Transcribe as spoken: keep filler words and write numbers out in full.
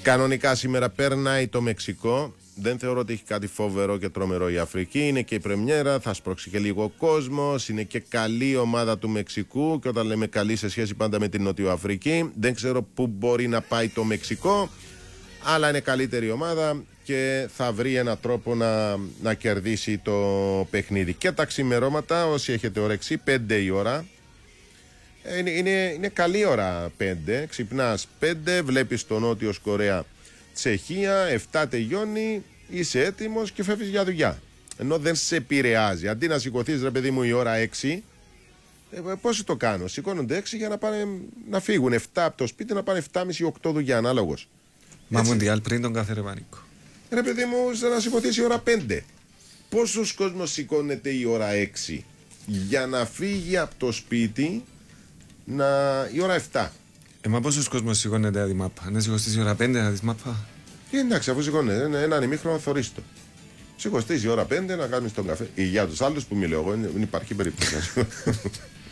Κανονικά σήμερα περνάει το Μεξικό. Δεν θεωρώ ότι έχει κάτι φοβερό και τρομερό η Αφρική. Είναι και η πρεμιέρα, θα σπρώξει και λίγο κόσμος. Είναι και καλή ομάδα του Μεξικού. Και όταν λέμε καλή σε σχέση πάντα με την Νοτιοαφρική, δεν ξέρω πού μπορεί να πάει το Μεξικό. Αλλά είναι καλύτερη ομάδα και θα βρει έναν τρόπο να, να κερδίσει το παιχνίδι. Και τα ξημερώματα, όσοι έχετε όρεξη, πέντε η ώρα. Είναι, είναι, είναι καλή ώρα πέντε. Ξυπνάς πέντε, βλέπεις το Νότιος Κορέα Τσεχία, εφτά τελειώνει, είσαι έτοιμος και φεύγεις για δουλειά. Ενώ δεν σε επηρεάζει. Αντί να σηκωθείς, ρε παιδί μου, η ώρα έξι, ε, πώς το κάνω? Σηκώνονται έξι για να, πάνε, να φύγουν εφτά από το σπίτι, να πάνε εφτά και μισή οκτώ δουλειά, ανάλογος. Μα Μουντιάλ πριν τον κάθε ρε πανίκο. Ρε παιδί μου, να σηκωθείς η ώρα πέντε. Πόσος κόσμος σηκώνεται η ώρα έξι για να φύγει από το σπίτι να... η ώρα εφτά. Ε, μα πόσος κόσμος σηκώνεται να δει μάπα? Να σηκωστείς η ώρα πέντε να δεις μάπα? Και εντάξει, αφού σηκώνεται ένα, έναν ημίχρονο, θωρείς το. Σηκωστείς η ώρα πέντε να κάνεις τον καφέ. Για τους άλλους που μιλάω εγώ, δεν υπάρχει περίπτωση.